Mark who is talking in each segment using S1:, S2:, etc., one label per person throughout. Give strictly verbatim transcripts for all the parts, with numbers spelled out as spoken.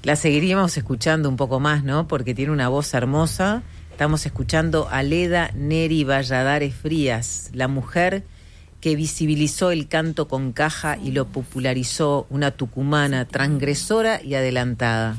S1: La seguiríamos escuchando un poco más, ¿no? Porque tiene una voz hermosa. Estamos escuchando a Leda Neri Valladares Frías, la mujer que visibilizó el canto con caja y lo popularizó, una tucumana transgresora y adelantada.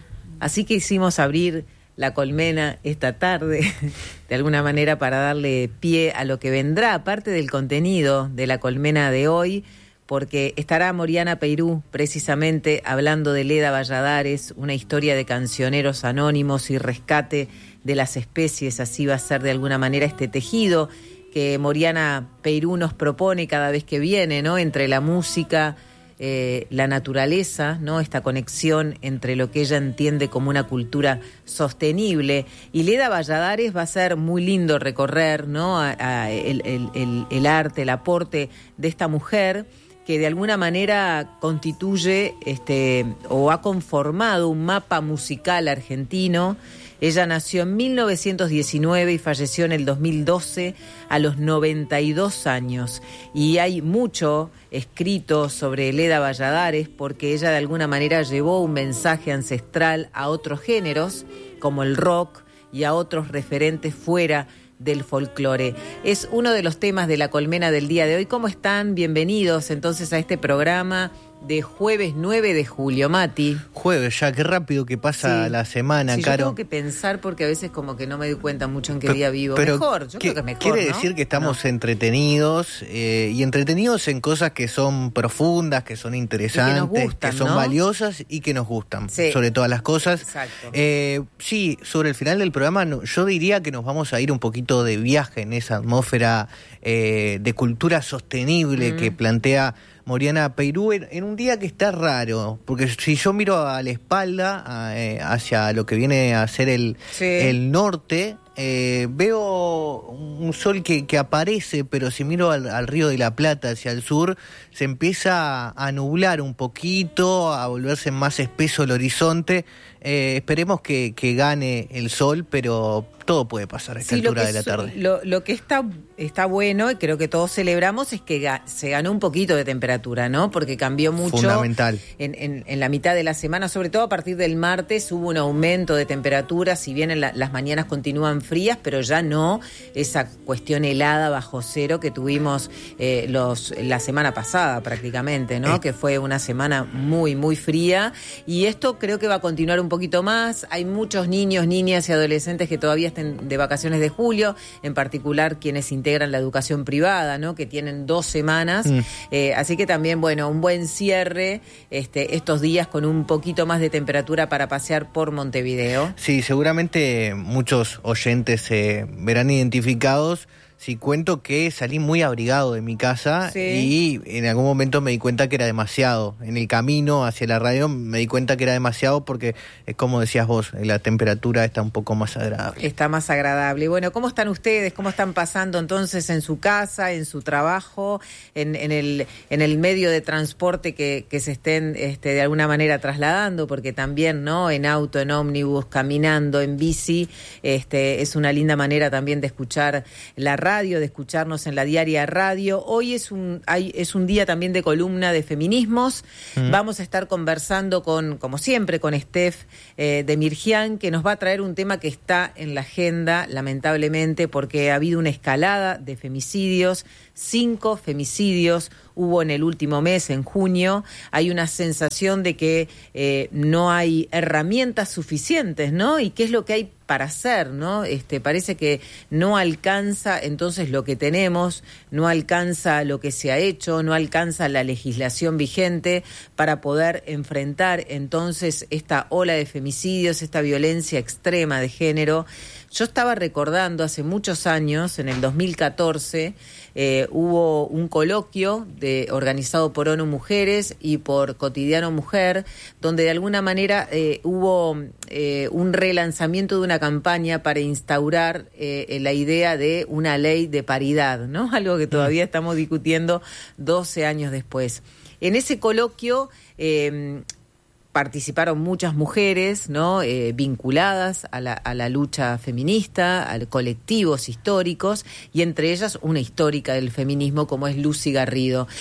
S1: Así que hicimos abrir la colmena esta tarde, de alguna manera para darle pie a lo que vendrá, aparte del contenido de la colmena de hoy, porque estará Moriana Peirú precisamente hablando de Leda Valladares, una historia de cancioneros anónimos y rescate de las especies. Así va a ser de alguna manera este tejido que Moriana Peirú nos propone cada vez que viene, ¿no? Entre la música, eh, la naturaleza, ¿no? Esta conexión entre lo que ella entiende como una cultura sostenible. Y Leda Valladares va a ser muy lindo recorrer, ¿no? A, a el, el, el, el arte, el aporte de esta mujer que de alguna manera constituye este, o ha conformado un mapa musical argentino. Ella nació en mil novecientos diecinueve y falleció en el dos mil doce a los noventa y dos años. Y hay mucho escrito sobre Leda Valladares porque ella de alguna manera llevó un mensaje ancestral a otros géneros, como el rock, y a otros referentes fuera del folclore. Es uno de los temas de la colmena del día de hoy. ¿Cómo están? Bienvenidos entonces a este programa de jueves nueve de julio, Mati.
S2: Jueves, ya, qué rápido que pasa sí. la semana,
S1: sí,
S2: Caro.
S1: Yo tengo que pensar porque a veces como que no me doy cuenta mucho en qué
S2: pero,
S1: día vivo.
S2: Pero
S1: mejor, yo
S2: ¿qué,
S1: creo que mejor,
S2: Quiere
S1: ¿no?
S2: decir que estamos
S1: no.
S2: entretenidos, eh, y entretenidos en cosas que son profundas, que son interesantes,
S1: que, nos gustan,
S2: que son
S1: ¿no?
S2: valiosas y que nos gustan,
S1: sí.
S2: sobre todas las cosas.
S1: Exacto.
S2: Eh, sí, sobre el final del programa yo diría que nos vamos a ir un poquito de viaje en esa atmósfera eh, de cultura sostenible mm. que plantea Moriana Peirú en, en un día que está raro, porque si yo miro a la espalda, a, eh, hacia lo que viene a ser el,
S1: sí.
S2: el norte, eh, veo un sol que, que aparece, pero si miro al, al Río de la Plata hacia el sur, se empieza a nublar un poquito, a volverse más espeso el horizonte. Eh, esperemos que, que gane el sol, pero todo puede pasar a esta
S1: sí,
S2: altura
S1: que
S2: de la
S1: su,
S2: tarde.
S1: Lo, lo que está, está bueno, y creo que todos celebramos, es que ga, se ganó un poquito de temperatura, ¿no? Porque cambió mucho.
S2: Fundamental.
S1: En, en, en la mitad de la semana, sobre todo a partir del martes, hubo un aumento de temperatura, si bien en la, las mañanas continúan frías, pero ya no esa cuestión helada bajo cero que tuvimos eh, los la semana pasada prácticamente, ¿no? Eh. Que fue una semana muy, muy fría. Y esto creo que va a continuar un poquito más. Hay muchos niños, niñas y adolescentes que todavía estén de vacaciones de julio, en particular quienes integran la educación privada, ¿no? Que tienen dos semanas. Mm. Eh, así que también, bueno, un buen cierre este, estos días con un poquito más de temperatura para pasear por Montevideo.
S2: Sí, seguramente muchos oyentes se verán identificados si cuento que salí muy abrigado de mi casa sí. y en algún momento me di cuenta que era demasiado. En el camino hacia la radio me di cuenta que era demasiado porque, es como decías vos, la temperatura está un poco más agradable.
S1: Está más agradable. Bueno, ¿cómo están ustedes? ¿Cómo están pasando entonces en su casa, en su trabajo, en, en, el, en el medio de transporte que, que se estén este, de alguna manera trasladando? Porque también, ¿no? En auto, en ómnibus, caminando, en bici, este, es una linda manera también de escuchar la radio. Radio, de escucharnos en la Diaria Radio. Hoy es un, hay, es un día también de columna de feminismos. Mm. Vamos a estar conversando con, como siempre, con Steph eh, de Mirjian, que nos va a traer un tema que está en la agenda, lamentablemente, porque ha habido una escalada de femicidios. Cinco femicidios hubo en el último mes, en junio. Hay una sensación de que eh, no hay herramientas suficientes, ¿no? ¿Y qué es lo que hay para hacer, ¿no? Este, parece que no alcanza entonces lo que tenemos, no alcanza lo que se ha hecho, no alcanza la legislación vigente para poder enfrentar entonces esta ola de femicidios, esta violencia extrema de género. Yo estaba recordando hace muchos años, en el dos mil catorce, eh, hubo un coloquio de, organizado por ONU Mujeres y por Cotidiano Mujer, donde de alguna manera eh, hubo eh, un relanzamiento de una campaña para instaurar eh, la idea de una ley de paridad, ¿no? Algo que todavía estamos discutiendo doce años después. En ese coloquio Eh, participaron muchas mujeres, ¿no? Eh, vinculadas a la, a la lucha feminista, a colectivos históricos, y entre ellas una histórica del feminismo como es Lucy Garrido.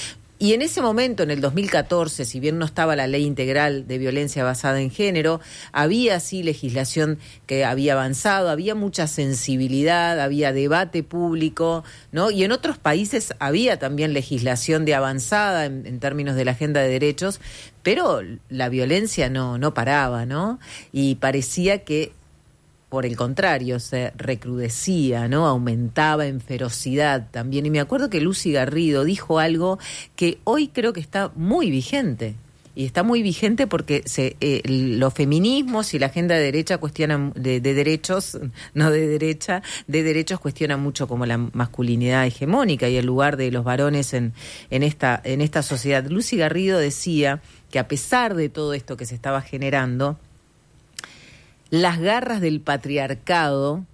S1: Y en ese momento, en el dos mil catorce, si bien no estaba la ley integral de violencia basada en género, había sí legislación que había avanzado, había mucha sensibilidad, había debate público, ¿no? Y en otros países había también legislación de avanzada en, en términos de la agenda de derechos, pero la violencia no, no paraba, ¿no? Y parecía que, por el contrario, se recrudecía, ¿no? Aumentaba en ferocidad también. Y me acuerdo que Lucy Garrido dijo algo que hoy creo que está muy vigente. Y está muy vigente porque se, eh, los feminismos y la agenda de derecha cuestionan, de, de derechos, no de derecha, de derechos cuestionan mucho como la masculinidad hegemónica y el lugar de los varones en, en esta, en esta sociedad. Lucy Garrido decía que a pesar de todo esto que se estaba generando, las garras del patriarcado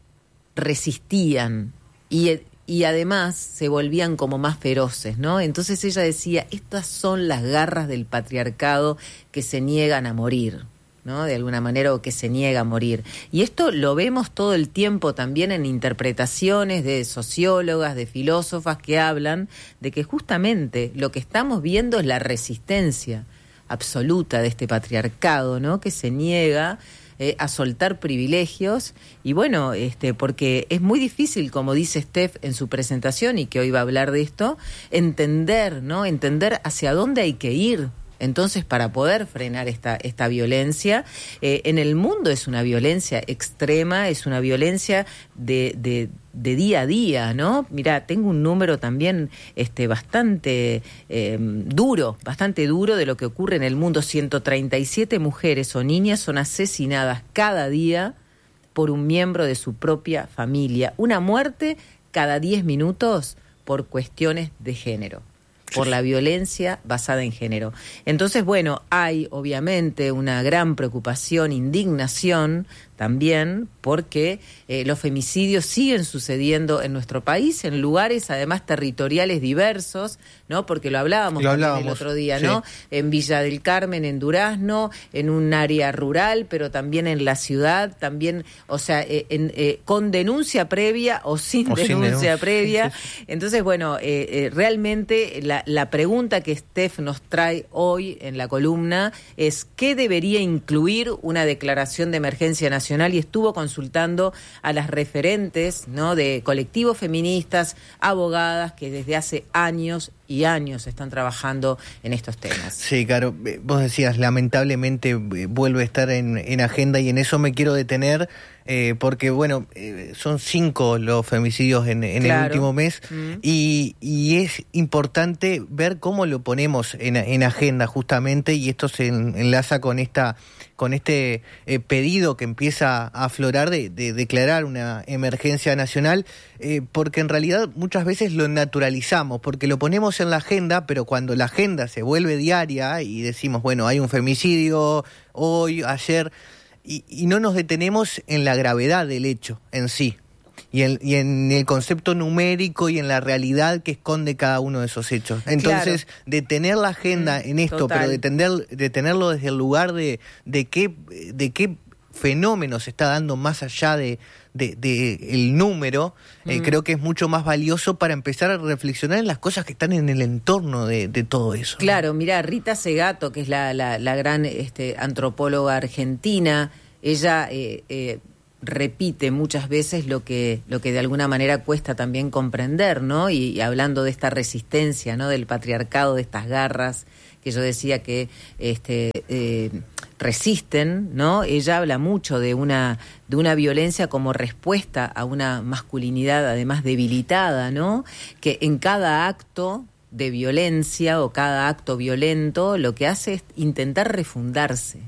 S1: resistían y, y además se volvían como más feroces, ¿no? Entonces ella decía, estas son las garras del patriarcado que se niegan a morir, ¿no? De alguna manera, o que se niega a morir. Y esto lo vemos todo el tiempo también en interpretaciones de sociólogas, de filósofas que hablan de que justamente lo que estamos viendo es la resistencia absoluta de este patriarcado, ¿no? Que se niega Eh, a soltar privilegios y bueno, este, porque es muy difícil, como dice Steph en su presentación y que hoy va a hablar de esto, entender, ¿no? Entender hacia dónde hay que ir. Entonces, para poder frenar esta, esta violencia, eh, en el mundo es una violencia extrema, es una violencia de, de, de día a día, ¿no? Mirá, tengo un número también este, bastante eh, duro, bastante duro de lo que ocurre en el mundo. ciento treinta y siete mujeres o niñas son asesinadas cada día por un miembro de su propia familia. Una muerte cada diez minutos por cuestiones de género, por la violencia basada en género. Entonces, bueno, hay obviamente una gran preocupación, indignación también, porque eh, los femicidios siguen sucediendo en nuestro país, en lugares además territoriales diversos, ¿no? Porque lo hablábamos,
S2: lo
S1: también
S2: hablábamos
S1: el otro día,
S2: sí.
S1: ¿no? En Villa del Carmen, en Durazno, en un área rural, pero también en la ciudad, también, o sea, eh, en, eh, con denuncia previa o sin,
S2: o
S1: denuncia,
S2: sin denuncia
S1: previa.
S2: sí, sí.
S1: Entonces, bueno, eh, eh, realmente la, la pregunta que Steph nos trae hoy en la columna es ¿qué debería incluir una declaración de emergencia nacional? Y estuvo consultando a las referentes, ¿no? De colectivos feministas, abogadas que desde hace años y años están trabajando en estos temas.
S2: Sí, claro, vos decías, lamentablemente vuelve a estar en, en agenda y en eso me quiero detener, eh, porque bueno, eh, son cinco los femicidios en, en claro. el último mes mm. y, y es importante ver cómo lo ponemos en, en agenda justamente, y esto se enlaza con esta con este eh, pedido que empieza a aflorar de, de declarar una emergencia nacional, eh, porque en realidad muchas veces lo naturalizamos, porque lo ponemos en la agenda, pero cuando la agenda se vuelve diaria y decimos, bueno, hay un femicidio hoy, ayer, y, y no nos detenemos en la gravedad del hecho en sí, y en, y en el concepto numérico y en la realidad que esconde cada uno de esos hechos. Entonces, claro. detener la agenda mm, en esto, total. pero detener, detenerlo desde el lugar de, de qué, de qué fenómeno se está dando más allá de, de, de el número, mm. eh, creo que es mucho más valioso para empezar a reflexionar en las cosas que están en el entorno de, de todo eso.
S1: Claro, mirá, Rita Segato, que es la, la, la gran este, antropóloga argentina, ella eh, eh, repite muchas veces lo que lo que de alguna manera cuesta también comprender, ¿no? Y, y hablando de esta resistencia, ¿no? Del patriarcado, de estas garras que yo decía que este eh, resisten, ¿no? Ella habla mucho de una de una violencia como respuesta a una masculinidad además debilitada, ¿no? Que en cada acto de violencia o cada acto violento lo que hace es intentar refundarse.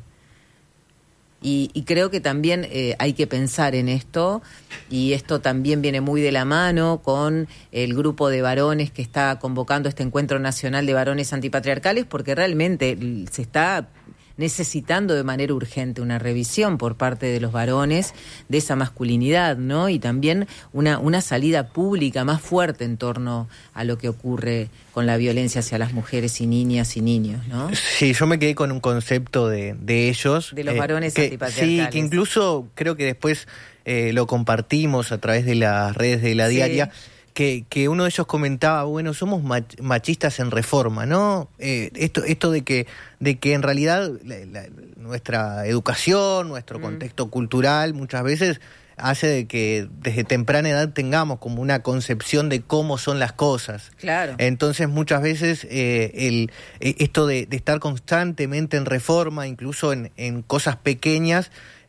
S1: Y, y creo que también eh, hay que pensar en esto, y esto también viene muy de la mano con el grupo de varones que está convocando este encuentro nacional de varones antipatriarcales, porque realmente se está necesitando de manera urgente una revisión por parte de los varones de esa masculinidad, ¿no? Y también una, una salida pública más fuerte en torno a lo que ocurre con la violencia hacia las mujeres y niñas y niños, ¿no?
S2: Sí, yo me quedé con un concepto de, de ellos.
S1: De los varones
S2: eh, que,
S1: antipatriarcales.
S2: Sí, que incluso creo que después eh, lo compartimos a través de las redes de La Diaria, sí. que, que uno de ellos comentaba, bueno, somos machistas en reforma, ¿no? Eh, esto, esto de que, de que en realidad la, la, nuestra educación, nuestro mm. contexto cultural, muchas veces hace de que desde temprana edad tengamos como una concepción de cómo son las cosas.
S1: Claro.
S2: Entonces muchas veces eh, el, esto de, de estar constantemente en reforma, incluso en, en cosas pequeñas,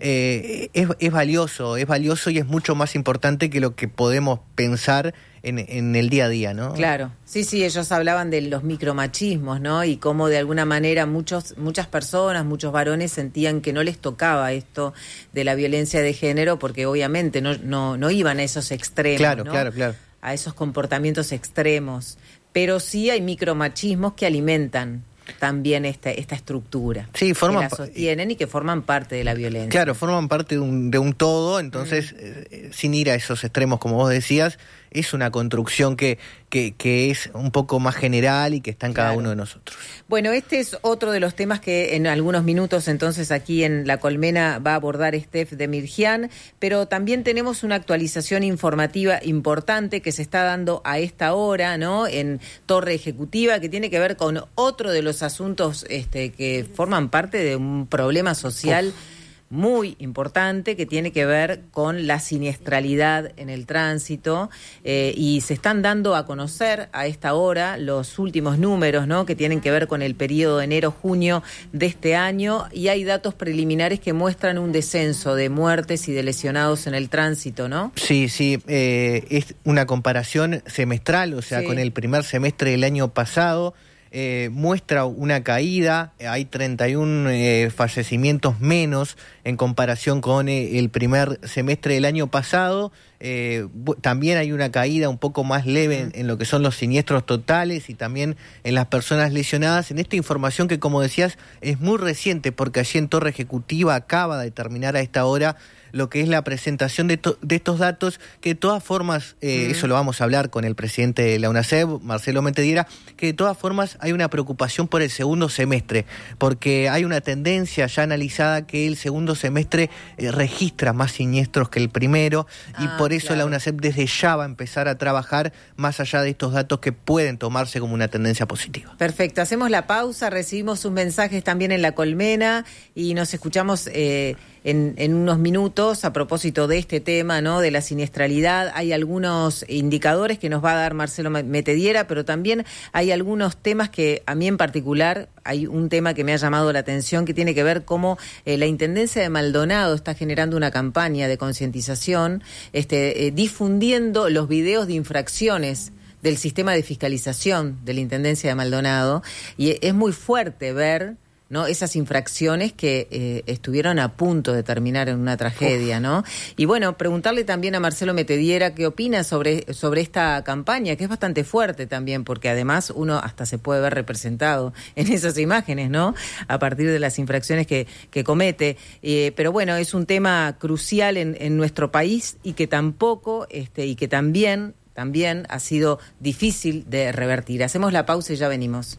S2: eh, es, es valioso, es valioso y es mucho más importante que lo que podemos pensar en, en el día a día, ¿no?
S1: Claro, sí, sí, ellos hablaban de los micromachismos, ¿no? Y cómo de alguna manera muchos, muchas personas, muchos varones sentían que no les tocaba esto de la violencia de género porque obviamente no, no, no iban a esos extremos,
S2: claro,
S1: ¿no?
S2: Claro, claro.
S1: A esos comportamientos extremos, pero sí hay micromachismos que alimentan también esta esta estructura,
S2: sí, forman,
S1: que la sostienen y que forman parte de la violencia.
S2: Claro, forman parte de un, de un todo, entonces, mm. eh, sin ir a esos extremos, como vos decías, es una construcción que, que, que es un poco más general y que está en cada claro. uno de nosotros.
S1: Bueno, este es otro de los temas que en algunos minutos entonces aquí en La Colmena va a abordar Steph Demirjian, pero también tenemos una actualización informativa importante que se está dando a esta hora, ¿no? En Torre Ejecutiva, que tiene que ver con otro de los asuntos este, que forman parte de un problema social Uf. muy importante que tiene que ver con la siniestralidad en el tránsito eh, y se están dando a conocer a esta hora los últimos números, ¿no? Que tienen que ver con el periodo enero-junio de este año y hay datos preliminares que muestran un descenso de muertes y de lesionados en el tránsito, ¿no? Sí,
S2: sí, eh, es una comparación semestral, o sea, sí. con el primer semestre del año pasado. Eh, muestra una caída, hay treinta y uno eh, fallecimientos menos en comparación con eh, el primer semestre del año pasado. Eh, también hay una caída un poco más leve en, en lo que son los siniestros totales y también en las personas lesionadas. En esta información que, como decías, es muy reciente porque allí en Torre Ejecutiva acaba de terminar a esta hora lo que es la presentación de, to- de estos datos, que de todas formas, eh, mm. eso lo vamos a hablar con el presidente de la UNACEB, Marcelo Metediera, que de todas formas hay una preocupación por el segundo semestre, porque hay una tendencia ya analizada que el segundo semestre eh, registra más siniestros que el primero, ah, y por eso claro. la UNACEB desde ya va a empezar a trabajar más allá de estos datos que pueden tomarse como una tendencia positiva.
S1: Perfecto, hacemos la pausa, recibimos sus mensajes también en La Colmena y nos escuchamos eh, en, en unos minutos. A propósito de este tema, ¿no? De la siniestralidad, hay algunos indicadores que nos va a dar Marcelo Metediera, pero también hay algunos temas que a mí en particular, hay un tema que me ha llamado la atención que tiene que ver cómo eh, la Intendencia de Maldonado está generando una campaña de concientización, este, eh, difundiendo los videos de infracciones del sistema de fiscalización de la Intendencia de Maldonado, y es muy fuerte ver, ¿no? Esas infracciones que eh, estuvieron a punto de terminar en una tragedia, Uf. ¿no? Y bueno, preguntarle también a Marcelo Metediera qué opina sobre, sobre esta campaña, que es bastante fuerte también, porque además uno hasta se puede ver representado en esas imágenes, ¿no? A partir de las infracciones que, que comete. Eh, pero bueno, es un tema crucial en, en nuestro país y que tampoco, este, y que también, también ha sido difícil de revertir. Hacemos la pausa y ya venimos.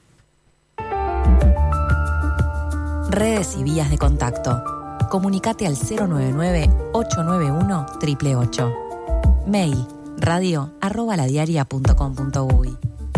S3: Redes y vías de contacto. Comunicate al cero nueve nueve, ocho nueve uno, ocho ocho ocho. Mail radio arroba ladiaria punto com punto uy.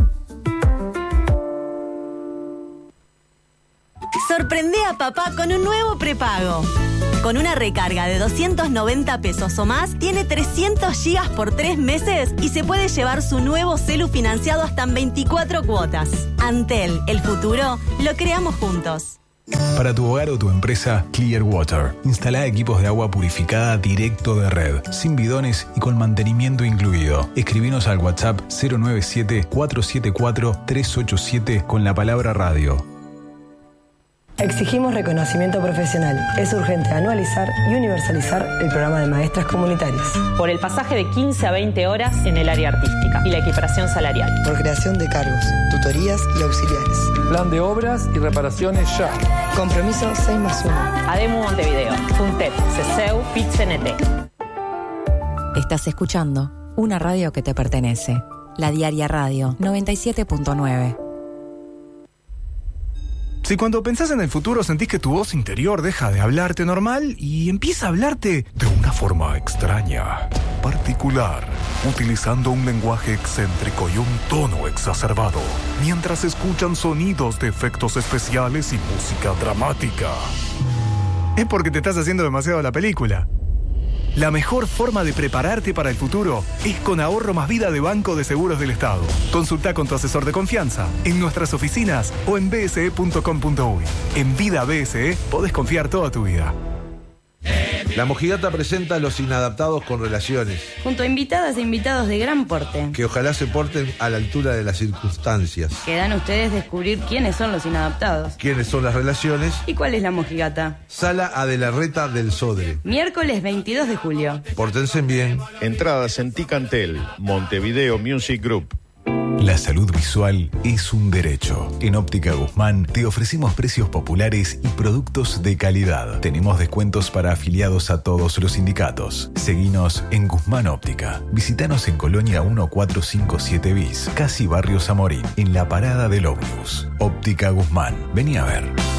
S4: Sorprende a papá con un nuevo prepago. Con una recarga de doscientos noventa pesos o más, tiene trescientos gigas por tres meses y se puede llevar su nuevo celu financiado hasta en veinticuatro cuotas. Antel, el futuro, lo creamos juntos.
S5: Para tu hogar o tu empresa, Clear Water. Instala equipos de agua purificada directo de red, sin bidones y con mantenimiento incluido. Escribinos al WhatsApp cero nueve siete, cuatro siete cuatro, tres ocho siete con la palabra radio.
S6: Exigimos reconocimiento profesional. Es urgente anualizar y universalizar el programa de maestras comunitarias.
S7: Por el pasaje de quince a veinte horas en el área artística y la equiparación salarial.
S8: Por creación de cargos, tutorías y auxiliares.
S9: Plan de obras y reparaciones ya.
S8: Compromiso seis más uno.
S7: ADEMU Montevideo, FUNTEP, CESEU, PIT-CNT.
S3: Estás escuchando una radio que te pertenece. La Diaria Radio noventa y siete punto nueve.
S10: Si cuando pensás en el futuro sentís que tu voz interior deja de hablarte normal y empieza a hablarte de una forma extraña, particular, utilizando un lenguaje excéntrico y un tono exacerbado, mientras escuchan sonidos de efectos especiales y música dramática, es porque te estás haciendo demasiado la película. La mejor forma de prepararte para el futuro es con Ahorro Más Vida de Banco de Seguros del Estado. Consulta con tu asesor de confianza en nuestras oficinas o en b s e punto com punto u y. En Vida B S E podés confiar toda tu vida.
S11: La Mojigata presenta a Los Inadaptados con Relaciones,
S12: junto a invitadas e invitados de gran porte,
S11: que ojalá se porten a la altura de las circunstancias.
S12: Quedan ustedes descubrir quiénes son los inadaptados,
S11: quiénes son las relaciones
S12: y cuál es la mojigata.
S11: Sala Adelarreta del Sodre,
S12: miércoles veintidós de julio.
S11: Pórtense bien.
S13: Entradas en Ticantel, Montevideo Music Group.
S5: La salud visual es un derecho. En Óptica Guzmán te ofrecemos precios populares y productos de calidad. Tenemos descuentos para afiliados a todos los sindicatos. Seguinos en Guzmán Óptica. Visítanos en Colonia mil cuatrocientos cincuenta y siete bis, casi Barrio Zamorín, en la parada del ómnibus. Óptica Guzmán. Vení a ver.